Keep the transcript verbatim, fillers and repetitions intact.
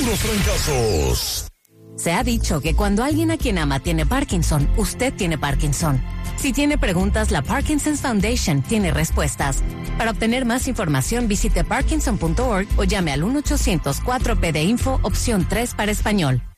puros fracasos. Se ha dicho que cuando alguien a quien ama tiene Parkinson, usted tiene Parkinson. Si tiene preguntas, la Parkinson's Foundation tiene respuestas. Para obtener más información, visite parkinson punto org o llame al uno ochocientos cuatro P de Info, opción tres para español.